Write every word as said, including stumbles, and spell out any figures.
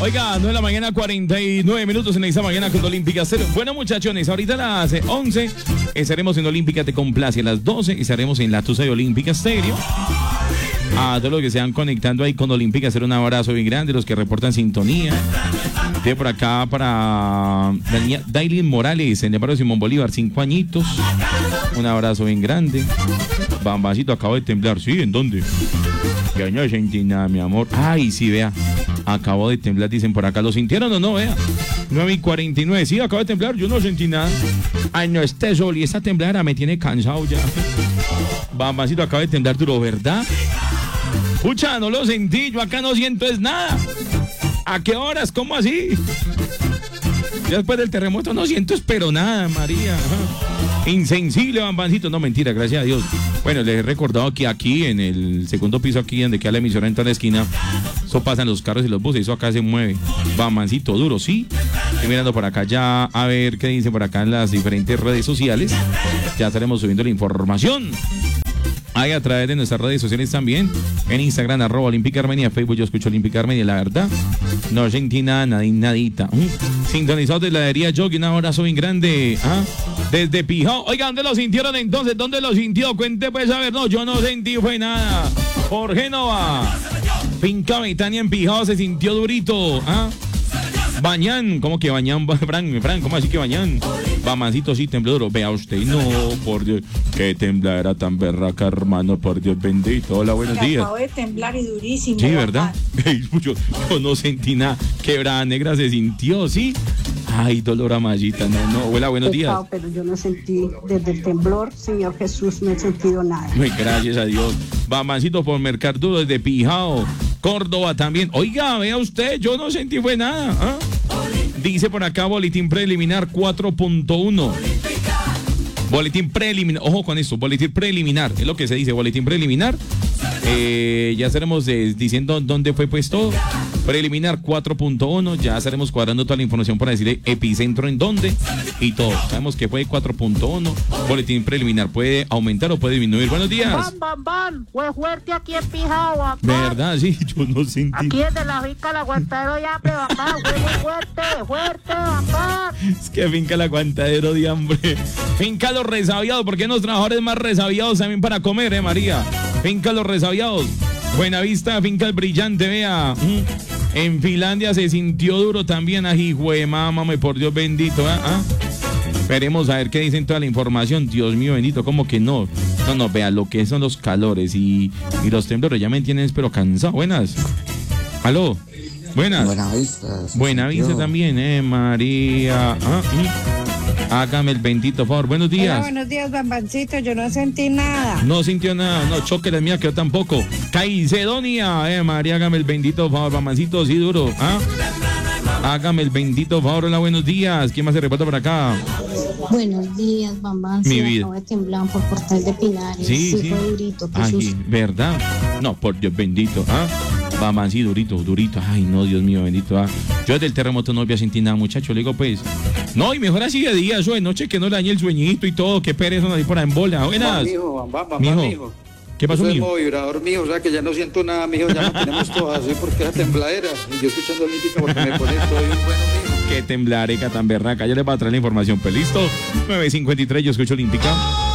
Oiga, nueve de la mañana, cuarenta y nueve minutos en esta mañana con Olímpica Cero. Bueno, muchachones, ahorita a las once estaremos en Olímpica Te Complace. A las doce estaremos en la Tusa de Olímpica Stereo. A todos los que se van conectando ahí con Olímpica Cero, un abrazo bien grande. Los que reportan sintonía. De por acá para Dailin Morales, en el barrio Simón Bolívar, cinco añitos. Un abrazo bien grande. Bambacito, acabo de temblar. ¿Sí? ¿En dónde? Ya no sentí nada, mi amor. Ay, sí, vea. Acabo de temblar, dicen por acá. ¿Lo sintieron o no? Vea. nueve y cuarenta y nueve. Sí, acabo de temblar. Yo no sentí nada. Ay, no, este sol y esta temblada me tiene cansado ya. Bambacito, acabo de temblar duro, ¿verdad? Pucha, no lo sentí. Yo acá no siento es nada. ¿A qué horas? ¿Cómo así? Después del terremoto no siento, pero nada, María. Ajá. Insensible, Bambancito. No, mentira, gracias a Dios. Bueno, les he recordado que aquí, en el segundo piso, aquí donde queda la emisora en toda la esquina, eso pasan los carros y los buses, eso acá se mueve. Bambancito, duro, ¿sí? Estoy mirando por acá ya a ver qué dicen por acá en las diferentes redes sociales. Ya estaremos subiendo la información. Ahí a través de nuestras redes sociales también. En Instagram, arroba Olímpica Armenia. Facebook, yo escucho Olímpica Armenia. La verdad, no sentí nada, nadita, nadita. Uh, sintonizado de la heladería Jockey. Un abrazo bien grande. ¿Ah? Desde Pijao. Oiga, ¿dónde lo sintieron entonces? ¿Dónde lo sintió? Cuente pues a ver. No, yo no sentí, fue nada. Por Génova. Finca Betania en Pijao se sintió durito. ¿Ah? Bañán, ¿cómo que Bañán? Fran, Fran, ¿cómo así que Bañán? Bamancito, sí, tembló duro. Vea usted, no, por Dios, que temblara tan berraca, hermano, por Dios bendito. Hola, buenos días. Acabo de temblar y durísimo. Sí, ¿verdad? yo, yo no sentí nada. Quebrada negra se sintió, ¿sí? Ay, dolor a mallita, no, no. Hola, buenos días. Pero yo no sentí desde el temblor, Señor Jesús, no he sentido nada. Muy gracias a Dios. Bamancito por Mercar Duro desde Pijao. Córdoba también. Oiga, vea usted, yo no sentí fue nada. ¿Ah? Dice por acá, boletín preliminar cuatro punto uno. Boletín preliminar, ojo con esto, boletín preliminar, es lo que se dice, boletín preliminar. Eh, ya estaremos eh, diciendo dónde fue puesto. Preliminar cuatro punto uno, ya estaremos cuadrando toda la información para decirle epicentro en dónde y todo. Sabemos que fue cuatro punto uno, boletín preliminar, puede aumentar o puede disminuir. Buenos días. Bam, bam, bam, fue fuerte aquí en Pijao. ¿Verdad? Sí, yo no sentí. Aquí desde la finca El Aguantadero de Hambre, bam, fue muy fuerte, fuerte, bam. Es que finca El Aguantadero de Hambre. Finca Los Resabiados, porque los trabajadores más resabiados también para comer, eh, María. Finca Los Resabiados. Buenavista, finca El Brillante, vea. Mm. En Finlandia se sintió duro también, ajijue, mamá, por Dios bendito. ¿eh? ¿Ah? Esperemos a ver qué dicen toda la información. Dios mío bendito, ¿cómo que no? No, no, vea lo que son los calores y, y los temblores. Ya me entienden, pero cansado. Buenas. Aló. Buenas. Buenavista. Buenavista también, eh, María. ¿Ah? ¿Mm? Hágame el bendito favor. Buenos días. Hola, buenos días, Bambancito. Yo no sentí nada. No sintió nada. No, choque la mía, que yo tampoco. Caicedonia. Eh, María, hágame el bendito favor. Bambancito, sí, duro. ¿Ah? Hágame el bendito favor. Hola, buenos días. ¿Quién más se reporta por acá? Buenos días, Bambancito. Mi vida. Acabo de temblar por Portal de Pinares. Sí, sí. sí. Fue durito. Ay, ¿verdad? No, por Dios bendito. ¿Ah? Vamos así, durito, durito. Ay, no, Dios mío, bendito. ¿Ah? Yo desde el terremoto no había sentido nada, muchacho. Le digo, pues, no, y mejor así de día, eso de noche, que no le dañe el sueñito y todo. Qué pereza, no, ahí por ahí en bola. Buenas. Mijo, bam, bam, mijo. mijo. ¿Qué pasó, mijo? Soy vibrador, mijo, o sea que ya no siento nada, mijo, ya no tenemos todas así porque esa tembladera. Y yo escuchando Olímpica porque me pone todo bien bueno, mijo. Qué temblareca tan berraca. Ya les va a traer la información. Pues listo. nueve cincuenta y tres, yo escucho Olímpica.